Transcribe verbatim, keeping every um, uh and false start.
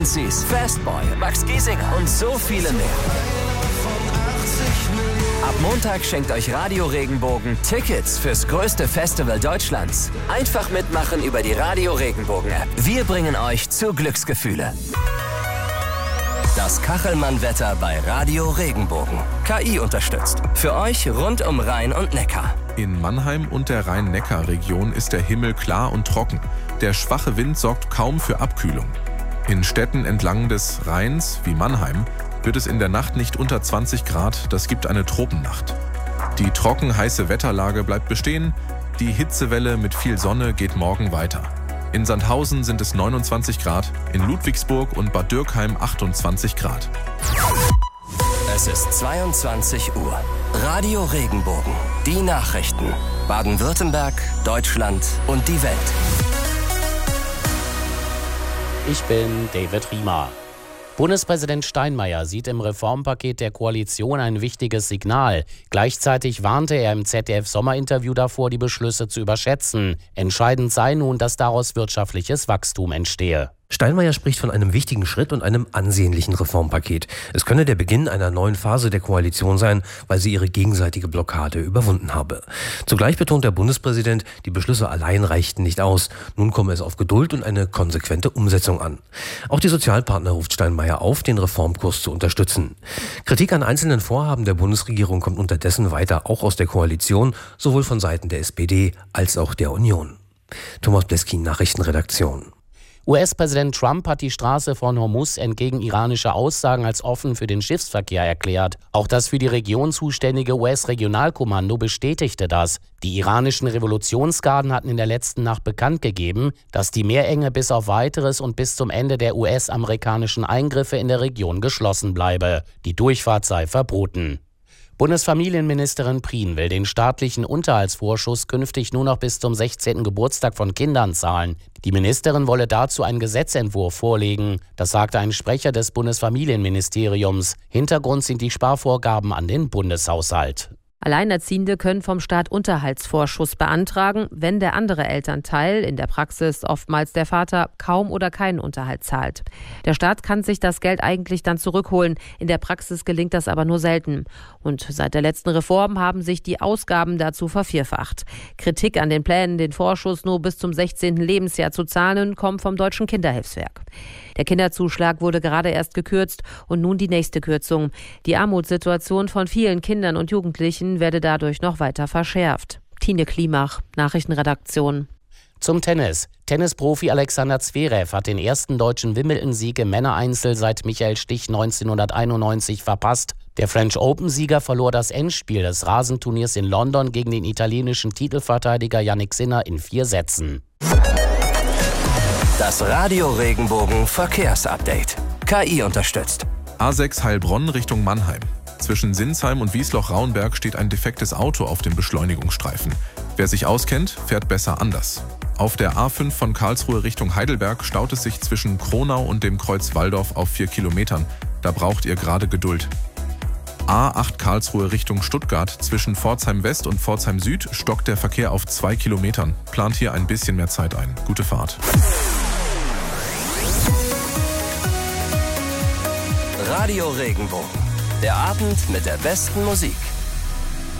Fastboy, Max Giesinger und so viele mehr. Ab Montag schenkt euch Radio Regenbogen Tickets fürs größte Festival Deutschlands. Einfach mitmachen über die Radio Regenbogen-App. Wir bringen euch zu Glücksgefühle. Das Kachelmann-Wetter bei Radio Regenbogen. K I unterstützt. Für euch rund um Rhein und Neckar. In Mannheim und der Rhein-Neckar-Region ist der Himmel klar und trocken. Der schwache Wind sorgt kaum für Abkühlung. In Städten entlang des Rheins, wie Mannheim, wird es in der Nacht nicht unter zwanzig Grad, das gibt eine Tropennacht. Die trocken-heiße Wetterlage bleibt bestehen, die Hitzewelle mit viel Sonne geht morgen weiter. In Sandhausen sind es neunundzwanzig Grad, in Ludwigsburg und Bad Dürkheim achtundzwanzig Grad. Es ist zweiundzwanzig Uhr. Radio Regenbogen. Die Nachrichten. Baden-Württemberg, Deutschland und die Welt. Ich bin David Riemer. Bundespräsident Steinmeier sieht im Reformpaket der Koalition ein wichtiges Signal. Gleichzeitig warnte er im Z D F-Sommerinterview davor, die Beschlüsse zu überschätzen. Entscheidend sei nun, dass daraus wirtschaftliches Wachstum entstehe. Steinmeier spricht von einem wichtigen Schritt und einem ansehnlichen Reformpaket. Es könne der Beginn einer neuen Phase der Koalition sein, weil sie ihre gegenseitige Blockade überwunden habe. Zugleich betont der Bundespräsident, die Beschlüsse allein reichten nicht aus. Nun komme es auf Geduld und eine konsequente Umsetzung an. Auch die Sozialpartner ruft Steinmeier auf, den Reformkurs zu unterstützen. Kritik an einzelnen Vorhaben der Bundesregierung kommt unterdessen weiter auch aus der Koalition, sowohl von Seiten der S P D als auch der Union. Thomas Bleskin, Nachrichtenredaktion. U S-Präsident Trump hat die Straße von Hormuz entgegen iranischer Aussagen als offen für den Schiffsverkehr erklärt. Auch das für die Region zuständige U S-Regionalkommando bestätigte das. Die iranischen Revolutionsgarden hatten in der letzten Nacht bekannt gegeben, dass die Meerenge bis auf Weiteres und bis zum Ende der U S-amerikanischen Eingriffe in der Region geschlossen bleibe. Die Durchfahrt sei verboten. Bundesfamilienministerin Prien will den staatlichen Unterhaltsvorschuss künftig nur noch bis zum sechzehnten Geburtstag von Kindern zahlen. Die Ministerin wolle dazu einen Gesetzentwurf vorlegen. Das sagte ein Sprecher des Bundesfamilienministeriums. Hintergrund sind die Sparvorgaben an den Bundeshaushalt. Alleinerziehende können vom Staat Unterhaltsvorschuss beantragen, wenn der andere Elternteil, in der Praxis oftmals der Vater, kaum oder keinen Unterhalt zahlt. Der Staat kann sich das Geld eigentlich dann zurückholen. In der Praxis gelingt das aber nur selten. Und seit der letzten Reform haben sich die Ausgaben dazu vervierfacht. Kritik an den Plänen, den Vorschuss nur bis zum sechzehnten Lebensjahr zu zahlen, kommt vom Deutschen Kinderhilfswerk. Der Kinderzuschlag wurde gerade erst gekürzt und nun die nächste Kürzung. Die Armutssituation von vielen Kindern und Jugendlichen werde dadurch noch weiter verschärft. Tine Klimach, Nachrichtenredaktion. Zum Tennis. Tennisprofi Alexander Zverev hat den ersten deutschen Wimbledon-Sieg im Männereinzel seit Michael Stich neunzehnhunderteinundneunzig verpasst. Der French Open-Sieger verlor das Endspiel des Rasenturniers in London gegen den italienischen Titelverteidiger Jannik Sinner in vier Sätzen. Das Radio Regenbogen Verkehrsupdate. K I unterstützt. A sechs Heilbronn Richtung Mannheim. Zwischen Sinsheim und Wiesloch-Rauenberg steht ein defektes Auto auf dem Beschleunigungsstreifen. Wer sich auskennt, fährt besser anders. Auf der A fünf von Karlsruhe Richtung Heidelberg staut es sich zwischen Kronau und dem Kreuz Walldorf auf vier Kilometern. Da braucht ihr gerade Geduld. A acht Karlsruhe Richtung Stuttgart. Zwischen Pforzheim West und Pforzheim Süd stockt der Verkehr auf zwei Kilometern. Plant hier ein bisschen mehr Zeit ein. Gute Fahrt. Radio Regenbogen. Der Abend mit der besten Musik.